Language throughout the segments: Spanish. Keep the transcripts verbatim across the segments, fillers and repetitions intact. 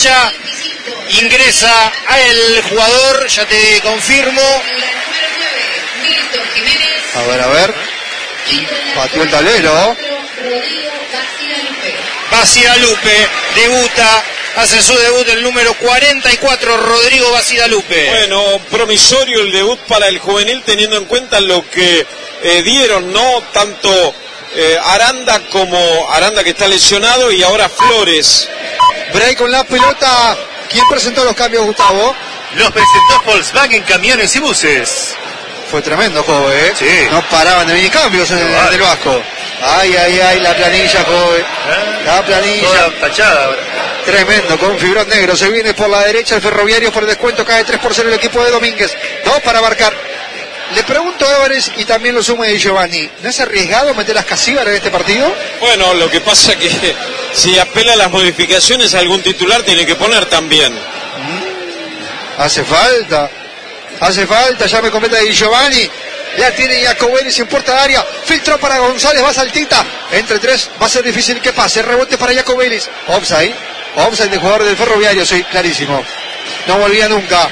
Ya ingresa el jugador, ya te confirmo. A ver, a ver. Pateó el tablero. Bacigalupe debuta, hace su debut el número cuarenta y cuatro, Rodrigo Bacigalupe. Bueno, promisorio el debut para el juvenil, teniendo en cuenta lo que eh, dieron, ¿no? Tanto eh, Aranda como Aranda, que está lesionado, y ahora Flores. Bray con la pelota. ¿Quién presentó los cambios, Gustavo? Los presentó Volkswagen Camiones y Buses. Fue tremendo, joven, ¿eh? Sí. No paraban de venir cambios en el, vale. del Vasco. Ay, ay, ay, la planilla, joven. ¿Eh? La planilla. Toda tachada ahora. Tremendo, con fibrón negro. Se viene por la derecha el Ferroviario por el descuento. Cae tres por cero el equipo de Domínguez. Dos para marcar. Le pregunto a Álvarez y también lo sumo de Giovanni. ¿No es arriesgado meter las Casíbar en este partido? Bueno, lo que pasa que si apela a las modificaciones, algún titular tiene que poner también. Hace falta. Hace falta, ya me comenta Di Giovanni. La tiene Jacobelli sin puerta de área. Filtró para González, va Saltita. Entre tres, va a ser difícil que pase. Rebote para Jacobelli. Offside. Offside del jugador del Ferroviario, sí, clarísimo. No volvía nunca.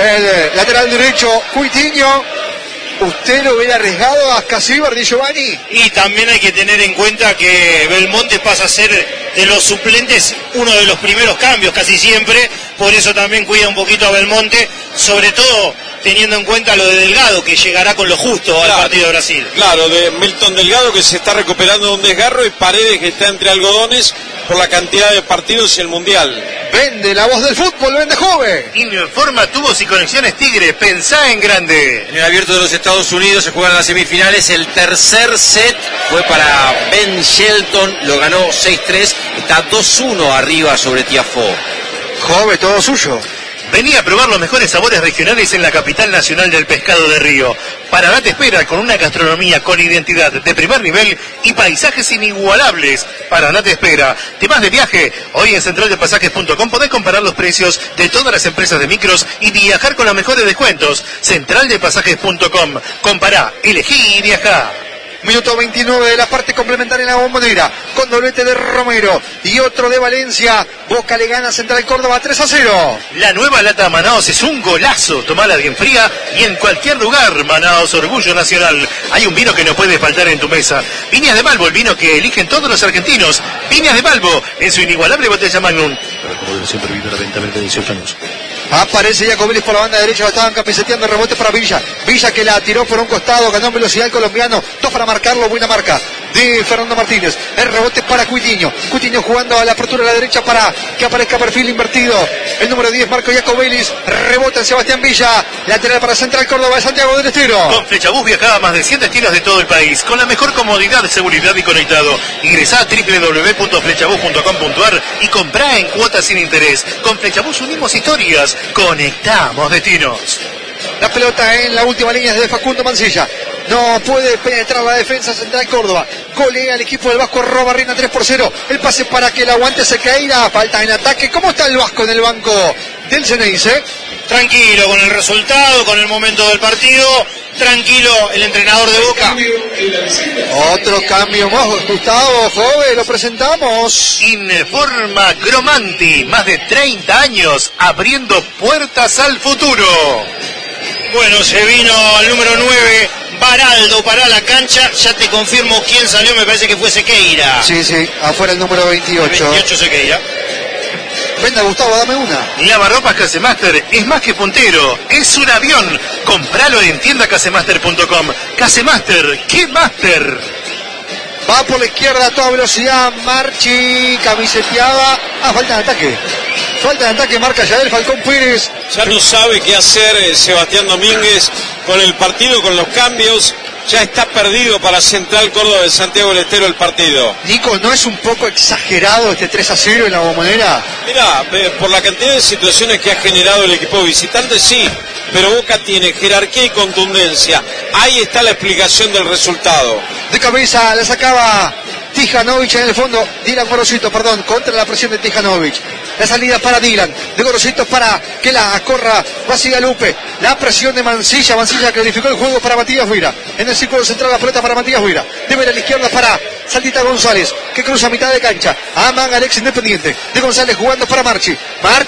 El lateral derecho, Cuitiño. ¿Usted lo hubiera arriesgado a Casíbar, Di Giovanni? Y también hay que tener en cuenta que Belmonte pasa a ser de los suplentes uno de los primeros cambios casi siempre, por eso también cuida un poquito a Belmonte, sobre todo teniendo en cuenta lo de Delgado, que llegará con lo justo Claro, al partido de Brasil. Claro, de Milton Delgado, que se está recuperando de un desgarro, y Paredes, que está entre algodones por la cantidad de partidos y el Mundial. Vende la voz del fútbol, vende joven. Informa Tubos y Conexiones Tigre, pensá en grande. En el Abierto de los Estados Unidos se juegan las semifinales. El tercer set fue para Ben Shelton, lo ganó seis tres, está dos uno arriba sobre Tiafoe. Joven, todo suyo. Vení a probar los mejores sabores regionales en la capital nacional del pescado de río. Paraná te espera con una gastronomía con identidad de primer nivel y paisajes inigualables. Paraná te espera. ¿Te vas de viaje? Hoy en central de pasajes punto com podés comparar los precios de todas las empresas de micros y viajar con los mejores descuentos. central de pasajes punto com. Compará, elegí y viajá. Minuto veintinueve de la parte complementaria en la Bombonera, con doblete de Romero y otro de Valencia. Boca le gana a Central Córdoba tres a cero. La nueva lata Manaos es un golazo. Tomala bien fría y en cualquier lugar. Manaos, orgullo nacional. Hay un vino que no puede faltar en tu mesa. Viñas de Balbo, el vino que eligen todos los argentinos. Viñas de Balbo, en su inigualable botella Magnum. Siempre vive la venta de dieciocho años. Aparece Jacobelli por la banda derecha, lo estaban capiceteando, rebote para Villa. Villa que la tiró por un costado, ganó en velocidad el colombiano. Dos para marcarlo, buena marca de Fernando Martínez. El rebote para Cuitiño. Cuitiño jugando a la apertura a la derecha para que aparezca perfil invertido. El número diez, Marco Jacobelli. Rebota en Sebastián Villa. Lateral para Central Córdoba de Santiago del Estero. Con Flechabús viajaba a más de cien destinos de todo el país, con la mejor comodidad, seguridad y conectado. Ingresá a doble u doble u doble u punto flechabús punto com punto a r y comprá en cuotas sin interés. Con Flechabús unimos historias, conectamos destinos. La pelota en la última línea es de Facundo Mancilla. No puede penetrar la defensa Central Córdoba. Golea al equipo del Vasco, roba Reina tres por cero. El pase para que el aguante Sequeira. Falta en ataque. ¿Cómo está el Vasco en el banco del Ceneice? Tranquilo con el resultado, con el momento del partido. Tranquilo el entrenador de Boca. Otro cambio más, Gustavo, joven, lo presentamos. Informa Cromanti, más de treinta años abriendo puertas al futuro. Bueno, se vino el número nueve, Baraldo, para la cancha. Ya te confirmo quién salió, me parece que fue Sequeira. Sí, sí, afuera el número veintiocho. veintiocho Sequeira. Venga, Gustavo, dame una. Lavarropas Casemaster es más que puntero, es un avión. Compralo en tienda casemaster punto com. Casemaster, ¿qué master? Va por la izquierda a toda velocidad, Marchi, camiseteada. Ah, falta de ataque. Falta de ataque, marca Yael Falcón Pérez. Ya no sabe qué hacer eh, Sebastián Domínguez con el partido, con los cambios. Ya está perdido para Central Córdoba de Santiago del Estero el partido. Nico, ¿no es un poco exagerado este tres a cero en la Bombonera? Mira, eh, por la cantidad de situaciones que ha generado el equipo visitante, sí, pero Boca tiene jerarquía y contundencia. Ahí está la explicación del resultado. De cabeza la sacaba Tijanovic en el fondo. Dylan Gorosito, perdón, contra la presión de Tijanovic. La salida para Dylan, de Gorosito para que la corra Bacigalupe. La presión de Mancilla, Mancilla clarificó el juego para Matías Huira. En el círculo central la pelota para Matías Huira. Debe a la izquierda para Saltita González, que cruza a mitad de cancha. Aman Alex Independiente. De González jugando para Marchi. Marchi.